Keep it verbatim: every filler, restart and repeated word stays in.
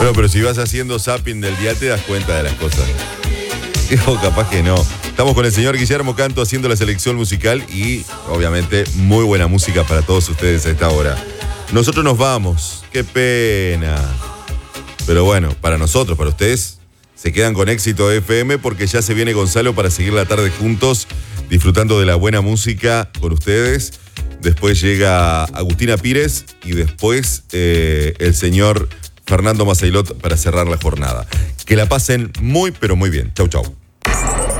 Bueno, pero si vas haciendo zapping del día te das cuenta de las cosas. O capaz que no. Estamos con el señor Guillermo Canto haciendo la selección musical y obviamente muy buena música para todos ustedes a esta hora. Nosotros nos vamos. Qué pena. Pero bueno, para nosotros, para ustedes, se quedan con Éxito F M porque ya se viene Gonzalo para seguir la tarde juntos, disfrutando de la buena música con ustedes. Después llega Agustina Pires y después eh, el señor Fernando Maceilot para cerrar la jornada. Que la pasen muy, pero muy bien. Chau, chau.